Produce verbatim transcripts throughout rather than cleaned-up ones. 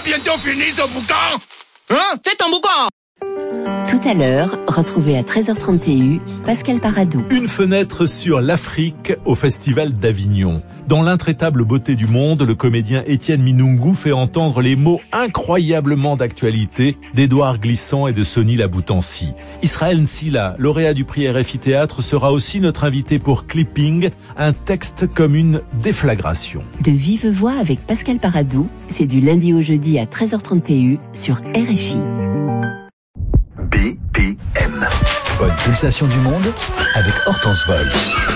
bientôt fini ce boucan? Hein? Fais ton boucan! Tout à l'heure, retrouvez à treize heures trente T U Pascal Paradou. Une fenêtre sur l'Afrique au Festival d'Avignon. Dans l'intraitable beauté du monde, le comédien Étienne Minungu fait entendre les mots incroyablement d'actualité d'Édouard Glissant et de Sonny Laboutancy. Israël Nsila, lauréat du prix R F I Théâtre, sera aussi notre invité pour Clipping, un texte comme une déflagration. De vive voix avec Pascal Paradou, c'est du lundi au jeudi à treize heures trente T U sur R F I. B P M. Bonne pulsation du monde avec Hortense Vol.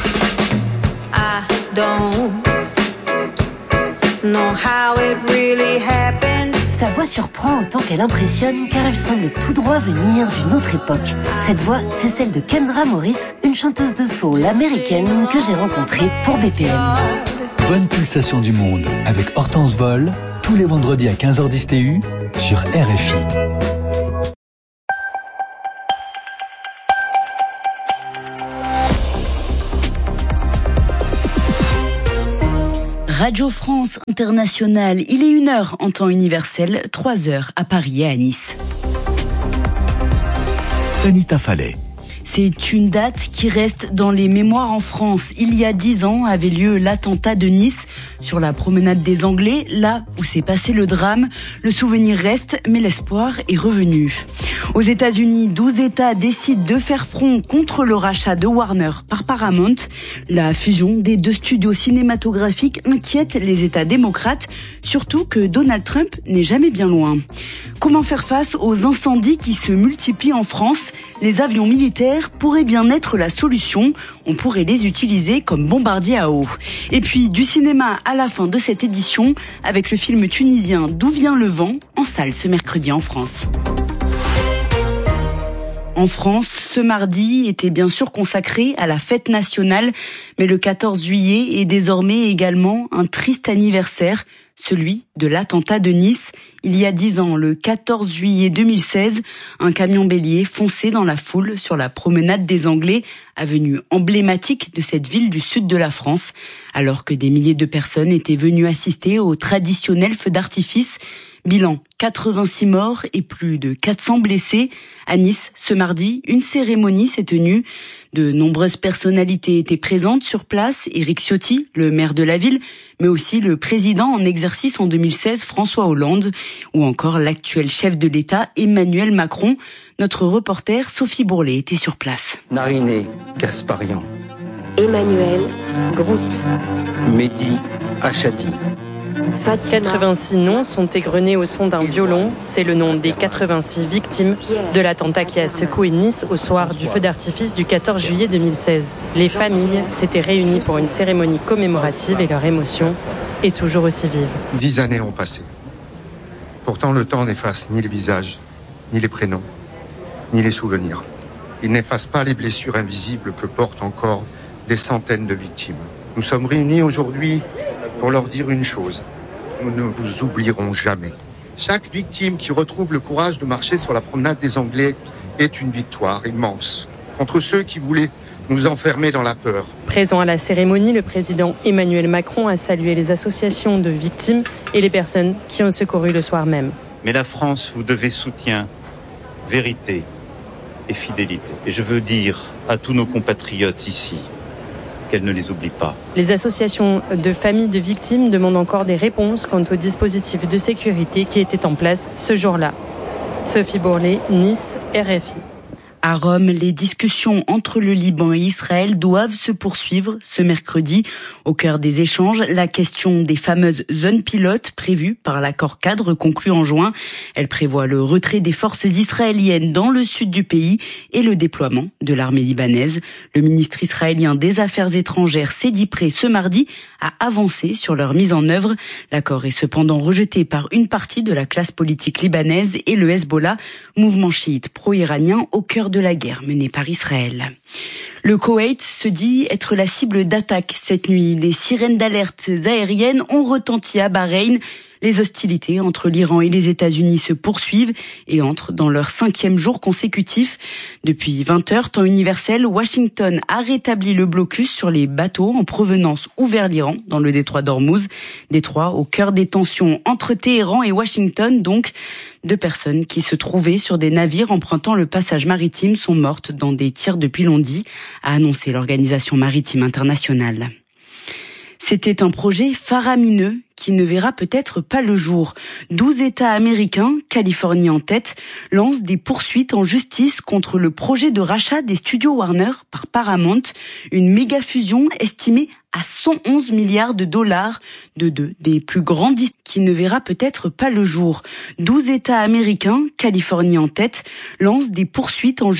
I don't know how it really happened. Sa voix surprend autant qu'elle impressionne car elle semble tout droit venir d'une autre époque. Cette voix, c'est celle de Kendra Morris, une chanteuse de soul américaine que j'ai rencontrée pour B P M. Bonne pulsation du monde avec Hortense Vol, tous les vendredis à quinze heures dix T U sur R F I. Radio France Internationale, il est une heure en temps universel, trois heures à Paris et à Nice. Anita Fallet. C'est une date qui reste dans les mémoires en France. Il y a dix ans avait lieu l'attentat de Nice sur la promenade des Anglais, là où s'est passé le drame. Le souvenir reste, mais l'espoir est revenu. Aux États-Unis, douze États décident de faire front contre le rachat de Warner par Paramount. La fusion des deux studios cinématographiques inquiète les États démocrates, surtout que Donald Trump n'est jamais bien loin. Comment faire face aux incendies qui se multiplient en France ? Les avions militaires pourraient bien être la solution. On pourrait les utiliser comme bombardiers à eau. Et puis du cinéma à la fin de cette édition avec le film tunisien D'où vient le vent en salle ce mercredi en France. En France, ce mardi était bien sûr consacré à la fête nationale, mais le quatorze juillet est désormais également un triste anniversaire, celui de l'attentat de Nice. Il y a dix ans, le quatorze juillet deux mille seize, un camion bélier fonçait dans la foule sur la promenade des Anglais, avenue emblématique de cette ville du sud de la France, alors que des milliers de personnes étaient venues assister au traditionnel feu d'artifice. Bilan, quatre-vingt-six morts et plus de quatre cents blessés. À Nice, ce mardi, une cérémonie s'est tenue. De nombreuses personnalités étaient présentes sur place. Éric Ciotti, le maire de la ville, mais aussi le président en exercice en deux mille seize, François Hollande, ou encore l'actuel chef de l'État, Emmanuel Macron. Notre reporter, Sophie Bourlet, était sur place. Nariné Gasparian. Emmanuel Grout. Mehdi Achadi. quatre-vingt-six noms sont égrenés au son d'un violon. C'est le nom des quatre-vingt-six victimes de l'attentat qui a secoué Nice au soir du feu d'artifice du quatorze juillet deux mille seize. Les familles s'étaient réunies pour une cérémonie commémorative et leur émotion est toujours aussi vive. Dix années ont passé. Pourtant, le temps n'efface ni les visages, ni les prénoms, ni les souvenirs. Il n'efface pas les blessures invisibles que portent encore des centaines de victimes. Nous sommes réunis aujourd'hui pour leur dire une chose, nous ne vous oublierons jamais. Chaque victime qui retrouve le courage de marcher sur la promenade des Anglais est une victoire immense contre ceux qui voulaient nous enfermer dans la peur. Présent à la cérémonie, le président Emmanuel Macron a salué les associations de victimes et les personnes qui ont secouru le soir même. Mais la France vous devait soutien, vérité et fidélité. Et je veux dire à tous nos compatriotes ici qu'elle ne les oublie pas. Les associations de familles de victimes demandent encore des réponses quant au dispositif de sécurité qui était en place ce jour-là. Sophie Bourlet, Nice, R F I. À Rome, les discussions entre le Liban et Israël doivent se poursuivre ce mercredi. Au cœur des échanges, la question des fameuses zones pilotes prévues par l'accord cadre conclu en juin. Elle prévoit le retrait des forces israéliennes dans le sud du pays et le déploiement de l'armée libanaise. Le ministre israélien des Affaires étrangères s'est dit prêt ce mardi à avancer sur leur mise en œuvre. L'accord est cependant rejeté par une partie de la classe politique libanaise et le Hezbollah, mouvement chiite pro-iranien au cœur de la guerre menée par Israël. Le Koweït se dit être la cible d'attaques cette nuit. Les sirènes d'alerte aériennes ont retenti à Bahreïn. Les hostilités entre l'Iran et les États-Unis se poursuivent et entrent dans leur cinquième jour consécutif. Depuis vingt heures, temps universel, Washington a rétabli le blocus sur les bateaux en provenance ou vers l'Iran, dans le détroit d'Ormuz. Détroit au cœur des tensions entre Téhéran et Washington, donc. Deux personnes qui se trouvaient sur des navires empruntant le passage maritime sont mortes dans des tirs depuis lundi, a annoncé l'Organisation maritime internationale. C'était un projet faramineux qui ne verra peut-être pas le jour. Douze États américains, Californie en tête, lancent des poursuites en justice contre le projet de rachat des studios Warner par Paramount, une méga fusion estimée à cent onze milliards de dollars de deux des plus grands disques qui ne verra peut-être pas le jour. Douze États américains, Californie en tête, lancent des poursuites en justice